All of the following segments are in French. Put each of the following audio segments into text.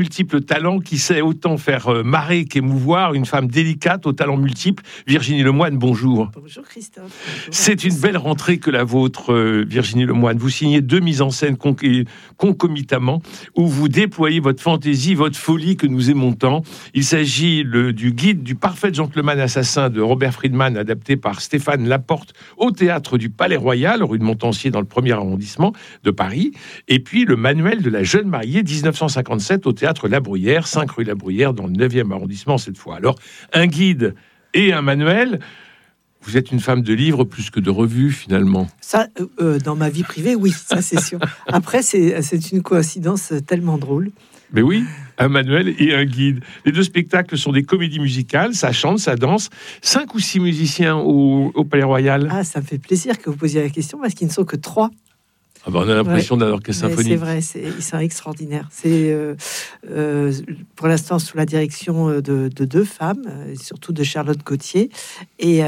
multiples talents, qui sait autant faire marrer qu'émouvoir, une femme délicate aux talents multiples. Virginie Lemoine, bonjour. Bonjour Christophe. Bonjour. C'est une belle rentrée que la vôtre, Virginie Lemoine. Vous signez 2 mises en scène concomitamment, où vous déployez votre fantaisie, votre folie que nous aimons tant. Il s'agit du guide du parfait gentleman assassin de Robert Friedman, adapté par Stéphane Laporte au théâtre du Palais Royal, rue de Montpensier, dans le 1er arrondissement de Paris. Et puis le manuel de la jeune mariée, 1957, au théâtre La Bruyère, 5 rue La Bruyère, dans le 9e arrondissement cette fois. Alors, un guide et un manuel. Vous êtes une femme de livres plus que de revues, finalement. Ça, dans ma vie privée, oui, ça c'est sûr. Après, c'est une coïncidence tellement drôle. Mais oui, un manuel et un guide. Les 2 spectacles sont des comédies musicales, ça chante, ça danse. 5 ou 6 musiciens au Palais Royal. Ah, ça me fait plaisir que vous posiez la question, parce qu'ils ne sont que 3. Ah ben on a l'impression d'un orchestre symphonique. C'est vrai, ils sont extraordinaires. C'est pour l'instant sous la direction de 2 femmes, surtout de Charlotte Gauthier. Et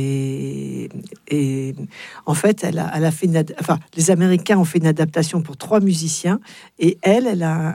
en fait, elle a fait les Américains ont fait une adaptation pour 3 musiciens, et elle a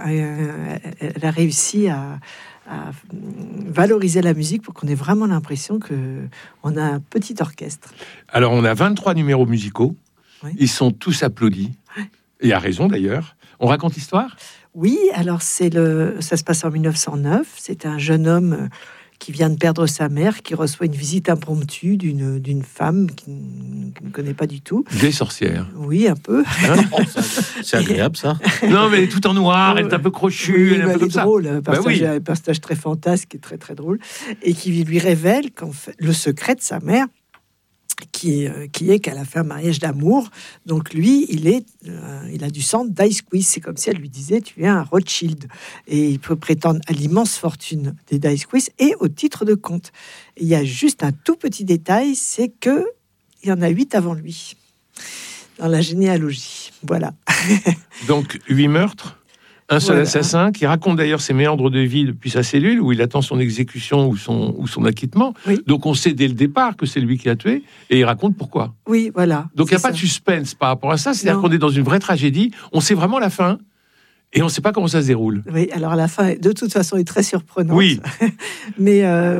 réussi à valoriser la musique pour qu'on ait vraiment l'impression qu'on a un petit orchestre. Alors, on a 23 numéros musicaux. Oui. Ils sont tous applaudis. Et à raison, d'ailleurs. On raconte l'histoire ? Oui, alors ça se passe en 1909. C'est un jeune homme qui vient de perdre sa mère, qui reçoit une visite impromptue d'une femme qu'il ne connaît pas du tout. Des sorcières. Oui, un peu. C'est agréable, ça. Non, mais tout en noir, elle est un peu crochue. Oui, elle est un peu elle comme est ça. drôle, un Oui. personnage très fantasque et très très drôle, et qui lui révèle qu'en fait, le secret de sa mère, qui est qu'elle a fait un mariage d'amour. Donc lui, il a du sang d'Icequiz. C'est comme si elle lui disait: tu es un Rothschild. Et il peut prétendre à l'immense fortune des d'Icequiz et au titre de comte. Et il y a juste un tout petit détail, c'est que il y en a 8 avant lui dans la généalogie. Voilà. Donc 8 meurtres. Un seul assassin qui raconte d'ailleurs ses méandres de vie depuis sa cellule, où il attend son exécution ou son acquittement. Oui. Donc on sait dès le départ que c'est lui qui a tué, et il raconte pourquoi. Oui, voilà. Donc il n'y a pas de suspense par rapport à ça, c'est-à-dire qu'on est dans une vraie tragédie, on sait vraiment la fin, et on ne sait pas comment ça se déroule. Oui, alors la fin, de toute façon, est très surprenante. Oui. mais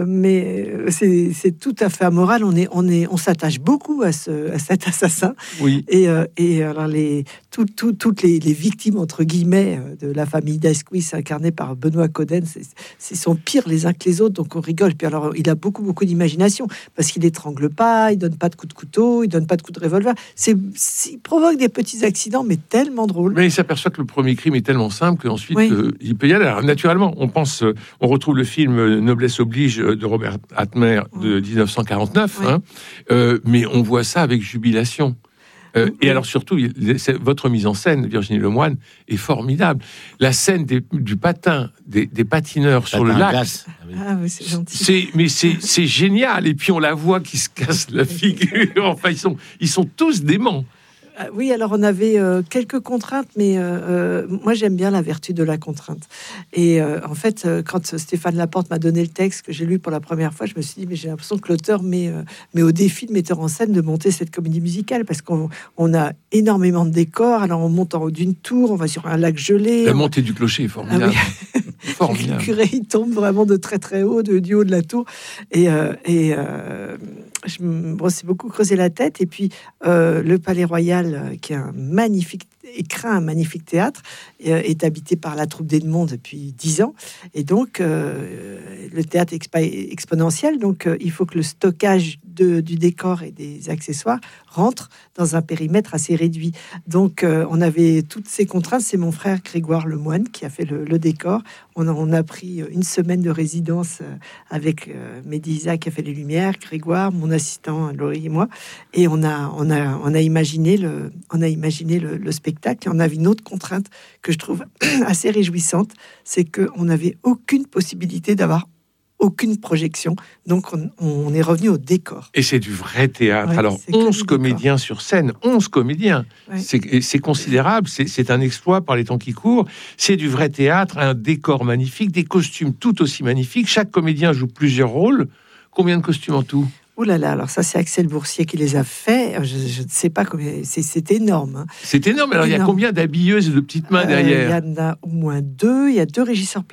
c'est tout à fait amoral. On s'attache beaucoup à cet assassin. Oui. Et alors toutes les victimes entre guillemets de la famille d'Asquith, incarnées par Benoît Coden, c'est sont pires les uns que les autres. Donc on rigole. Puis alors il a beaucoup d'imagination, parce qu'il étrangle pas, il donne pas de coups de couteau, il donne pas de coups de revolver. Il provoque des petits accidents, mais tellement drôles. Mais il s'aperçoit que le premier crime est tellement simple qu'ensuite il peut y aller. Alors, naturellement, on retrouve le film Noblesse oblige de Robert Hatmer de 1949, mais on voit ça avec jubilation. Et alors surtout, votre mise en scène, Virginie Lemoine, est formidable. La scène du patin, des patineurs sur le lac. Ah oui, c'est gentil. C'est génial. Et puis on la voit qui se casse la figure. Enfin, ils sont tous déments. Oui, alors on avait quelques contraintes, mais moi j'aime bien la vertu de la contrainte. Et en fait, quand Stéphane Laporte m'a donné le texte que j'ai lu pour la première fois, je me suis dit, mais j'ai l'impression que l'auteur met au défi le metteur en scène de monter cette comédie musicale, parce qu'on a énormément de décors. Alors on monte en haut d'une tour, on va sur un lac gelé. La montée du clocher est formidable. Ah oui. Formidable. Le curé, il tombe vraiment de très très haut, du haut de la tour. Et je me beaucoup creusé la tête. Et puis le Palais Royal, qui est craint un magnifique théâtre, est habité par la troupe d'Edmond depuis 10 ans. Et donc le théâtre est exponentiel. Donc il faut que le stockage du décor et des accessoires rentre dans un périmètre assez réduit. Donc on avait toutes ces contraintes. C'est mon frère Grégoire Lemoine qui a fait le décor. On a pris une semaine de résidence avec Mehdi Isaac qui a fait les lumières, Grégoire, mon assistant Laurie et moi, et on a imaginé le spectacle. Et on avait une autre contrainte que je trouve assez réjouissante, c'est qu'on n'avait aucune possibilité d'avoir aucune projection, donc on est revenu au décor. Et c'est du vrai théâtre. Ouais, alors 11 comédiens sur scène, 11 comédiens, ouais. C'est considérable, c'est un exploit par les temps qui courent. C'est du vrai théâtre, un décor magnifique, des costumes tout aussi magnifiques. Chaque comédien joue plusieurs rôles. Combien de costumes en tout ? Oh là là, alors ça c'est Axel Boursier qui les a faits. Je ne sais pas combien, c'est énorme. Hein. C'est énorme. Alors il y a Énorme. combien d'habilleuses et de petites mains derrière? Il y en a au moins 2. Il y a 2 régisseurs